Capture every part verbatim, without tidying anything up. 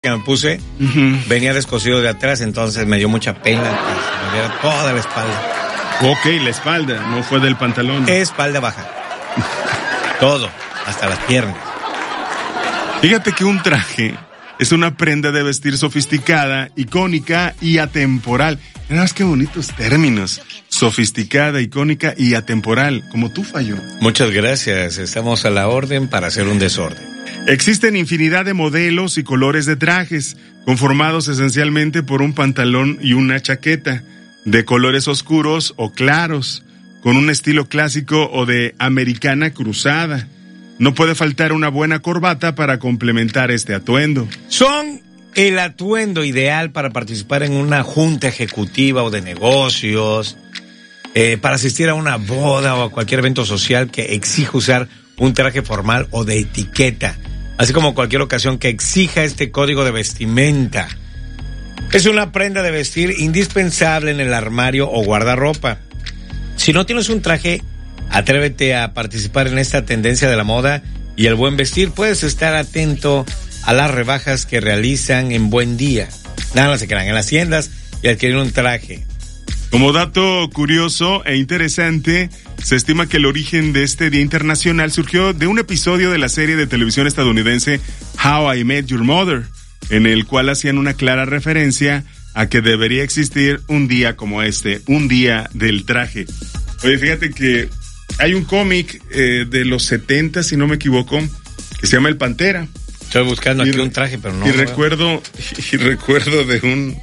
que me puse, uh-huh. venía descosido de atrás, entonces me dio mucha pena que me viera toda la espalda. Ok, la espalda, no fue del pantalón. Espalda baja. Todo, hasta las piernas. Fíjate que un traje es una prenda de vestir sofisticada, icónica y atemporal. Mira, qué bonitos términos. Sofisticada, icónica y atemporal, como tú, Fallo. Muchas gracias, estamos a la orden para hacer un desorden. Existen infinidad de modelos y colores de trajes, conformados esencialmente por un pantalón y una chaqueta, de colores oscuros o claros, con un estilo clásico o de americana cruzada. No puede faltar una buena corbata para complementar este atuendo. Son el atuendo ideal para participar en una junta ejecutiva o de negocios, eh, para asistir a una boda o a cualquier evento social que exija usar un traje formal o de etiqueta, así como cualquier ocasión que exija este código de vestimenta. Es una prenda de vestir indispensable en el armario o guardarropa. Si no tienes un traje, atrévete a participar en esta tendencia de la moda y el buen vestir. Puedes estar atento a las rebajas que realizan en Buen Día. Nada más se quedan en las tiendas y adquirir un traje. Como dato curioso e interesante, se estima que el origen de este Día Internacional surgió de un episodio de la serie de televisión estadounidense How I Met Your Mother, en el cual hacían una clara referencia a que debería existir un día como este, un día del traje. Oye, fíjate que hay un cómic eh, de los setenta, si no me equivoco, que se llama El Pantera. Estoy buscando y, aquí un traje, pero no. Y no recuerdo, y recuerdo de un,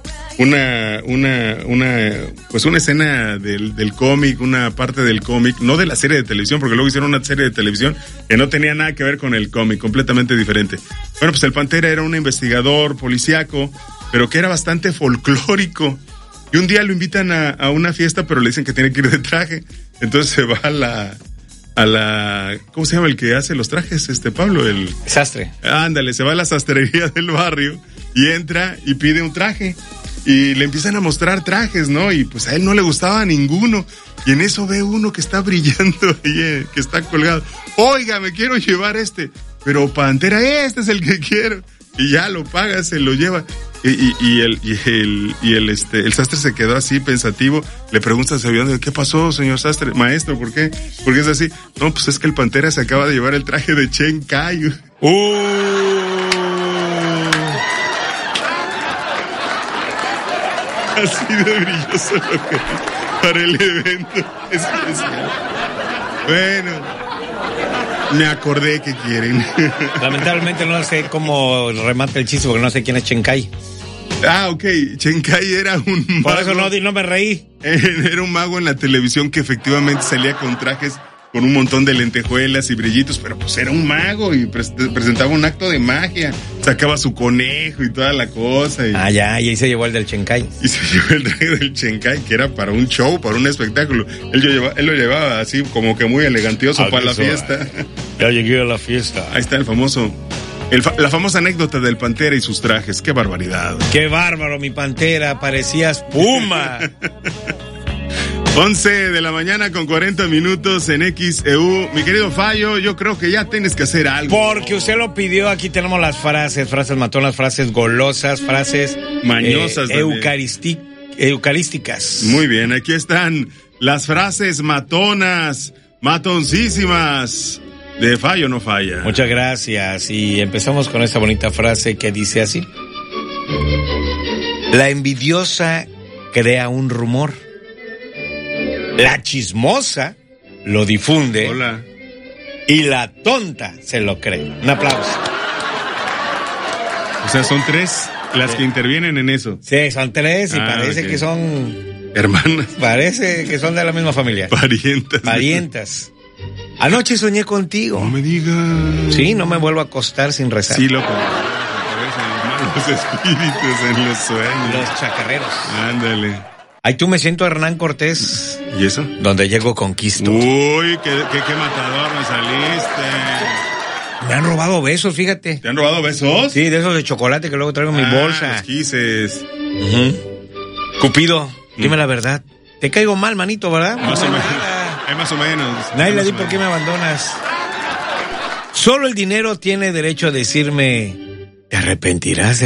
una, una, una, pues una escena del, del cómic, una parte del cómic, no de la serie de televisión, porque luego hicieron una serie de televisión que no tenía nada que ver con el cómic, completamente diferente. Bueno, pues el Pantera era un investigador policíaco, pero que era bastante folclórico. Y un día lo invitan a, a una fiesta, pero le dicen que tiene que ir de traje. Entonces se va a la, a la, ¿cómo se llama el que hace los trajes? Este, Pablo, el... Sastre. Ándale, se va a la sastrería del barrio y entra y pide un traje. Y le empiezan a mostrar trajes, ¿no? Y pues a él no le gustaba ninguno. Y en eso ve uno que está brillando ahí, eh, que está colgado. Oiga, me quiero llevar este. Pero Pantera, este es el que quiero. Y ya lo paga, se lo lleva. Y, y, y el, y el, y el, este, el sastre se quedó así pensativo. Le pregunta a Sabián, ¿qué pasó, señor sastre? Maestro, ¿por qué? ¿Por qué es así? No, pues es que el Pantera se acaba de llevar el traje de Chen Kai. ¡Oh! Así de brilloso lo que para el evento especial. Bueno, me acordé que quieren. Lamentablemente no sé cómo remate el chiste porque no sé quién es Chen Kai. Ah, ok. Chen Kai era un mago. Por eso no, no me reí. Era un mago en la televisión que efectivamente salía con trajes con un montón de lentejuelas y brillitos, pero pues era un mago y pre- presentaba un acto de magia. Sacaba su conejo y toda la cosa. Y, ah, ya, y ahí se llevó el del Chen Kai. Y se llevó el traje del Chen Kai, que era para un show, para un espectáculo. Él, lo llevaba, él lo llevaba así como que muy elegantioso ah, para la fiesta. Ya llegué a la fiesta. Ahí está el famoso... El fa- la famosa anécdota del Pantera y sus trajes. ¡Qué barbaridad! ¡Qué bárbaro, mi Pantera! Parecías Puma. once de la mañana con cuarenta minutos en X E U. Mi querido Fallo, yo creo que ya tienes que hacer algo. Porque usted lo pidió. Aquí tenemos las frases, frases matonas, frases golosas, frases mañosas, eh, eucaristi- eucarísticas. Muy bien, aquí están las frases matonas, matoncísimas de Fallo No Falla. Muchas gracias. Y empezamos con esta bonita frase que dice así: la envidiosa crea un rumor, la chismosa lo difunde. Hola. Y la tonta se lo cree. Un aplauso. O sea, son tres las sí. que intervienen en eso. Sí, son tres y ah, parece okay. que son... hermanas. Parece que son de la misma familia. Parientas. Parientas. Anoche soñé contigo. No me digas. Sí, no me vuelvo a acostar sin rezar. Sí, loco. Los espíritus en los sueños. Los chacarreros. Ándale. Ay, tú me siento Hernán Cortés. ¿Y eso? Donde llego conquisto. Uy, qué, qué, qué matador me saliste. Me han robado besos, fíjate. ¿Te han robado besos? Sí, de esos de chocolate que luego traigo en ah, mi bolsa. Los quises. Uh-huh. Cupido, mm. dime la verdad. Te caigo mal, manito, ¿verdad? Más o menos. Hay más o menos. Nadie le di por qué me abandonas. Solo el dinero tiene derecho a decirme Te arrepentirás